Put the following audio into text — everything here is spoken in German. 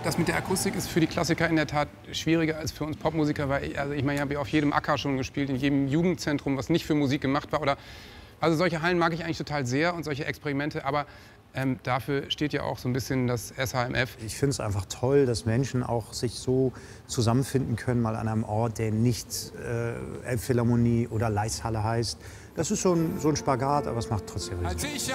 Das mit der Akustik ist für die Klassiker in der Tat schwieriger als für uns Popmusiker, weil ich meine, ich habe ja auf jedem Acker schon gespielt, in jedem Jugendzentrum, was nicht für Musik gemacht war. Also solche Hallen mag ich eigentlich total sehr und solche Experimente, aber dafür steht ja auch so ein bisschen das SHMF. Ich finde es einfach toll, dass Menschen auch sich so zusammenfinden können, mal an einem Ort, der nicht Elbphilharmonie oder Leishalle heißt. Das ist so ein Spagat, aber es macht trotzdem Sinn.